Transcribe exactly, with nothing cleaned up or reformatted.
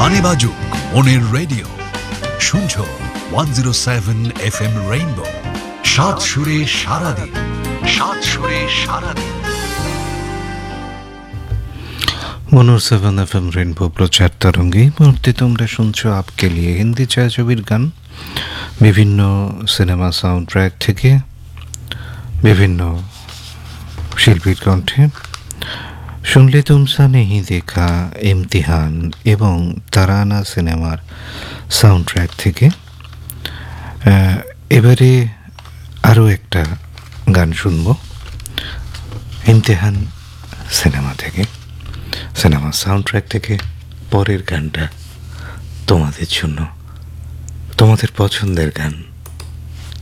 গানে বাজুক মনের রেডিও, শুনছো one zero seven F M rainbow, সাত সুরে সারাদিন, সাত সুরে সারাদিন। ওয়ান ও সেভেন এফ এম রেইনবো প্রচার তরঙ্গে এই মুহূর্তে তোমরা শুনছো আপকে লিয়ে হিন্দি ছায়াছবির গান, বিভিন্ন সিনেমা সাউন্ড ট্র্যাক থেকে বিভিন্ন শিল্পীর কণ্ঠে। শুনলে তুমসা নেহি দেখা, ইমতিহান এবং তারানা সিনেমার সাউন্ড ট্র্যাক থেকে। এবারে আরও একটা গান শুনব ইমতিহান সিনেমা থেকে, সিনেমা সাউন্ড ট্র্যাক থেকে। পরের গানটা তোমাদের জন্য, তোমাদের পছন্দের গান।